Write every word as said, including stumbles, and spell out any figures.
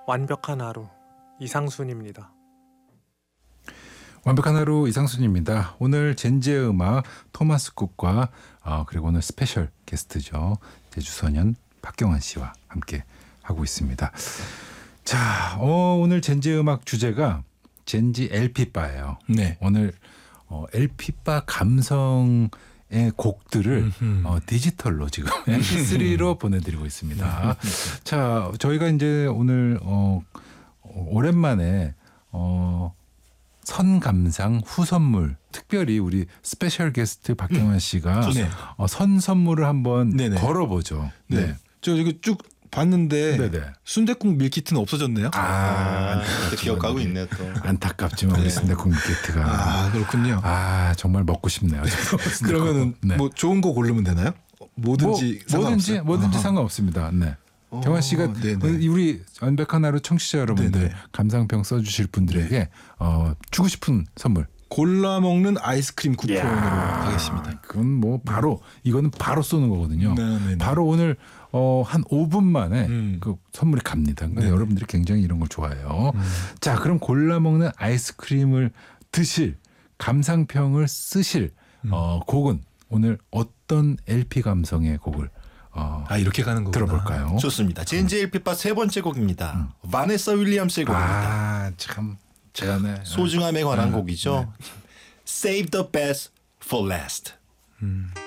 완벽한 하루 이상순입니다. 완벽한 하루 이상순입니다. 오늘 젠지의 음악 토마스 쿡과 어, 그리고 오늘 스페셜 게스트죠. 제주소년 박경환 씨와 함께 하고 있습니다. 자, 어, 오늘 젠지의 음악 주제가 젠지 엘피바예요. 네. 오늘 어, 엘피바 감성의 곡들을 어, 디지털로 지금 엠피쓰리로 보내드리고 있습니다. 자, 저희가 이제 오늘 어, 오랜만에 어, 선감상 후선물 특별히 우리 스페셜 게스트 박경환 씨가 네. 어, 선 선물을 한번 네네. 걸어보죠. 네. 네. 저 이거 쭉 봤는데 네네. 순댓국 밀키트는 없어졌네요. 아, 또 기억하고 있네 또. 안타깝지만 우리 순대국 밀키트가 아, 그렇군요. 아 정말 먹고 싶네요. 그러면은 네. 뭐 좋은 거 고르면 되나요? 뭐든지 뭐, 뭐든지 상관없어요? 뭐든지 아하. 상관없습니다. 네. 어, 경환 씨가 네네. 우리 완벽한 하루 청취자 여러분들 네네. 감상평 써주실 분들에게 어, 주고 싶은 선물. 골라 먹는 아이스크림 쿠폰으로 가겠습니다. 그건 뭐 바로 이거는 바로 쏘는 거거든요. 네네네. 바로 오늘 어, 한 오 분 만에 음. 그 선물이 갑니다. 그러니까 네네. 여러분들이 굉장히 이런 걸 좋아해요. 음. 자, 그럼 골라 먹는 아이스크림을 드실 감상평을 쓰실 음. 어, 곡은 오늘 어떤 엘피 감성의 곡을 어, 아, 이렇게 가는 거구나. 들어볼까요? 좋습니다. 젠지 엘피바 세 번째 곡입니다. 바네사 윌리엄스의 곡입니다. 아, 참 제안에 소중함에 관한 음. 곡이죠. Save the best for last. 음.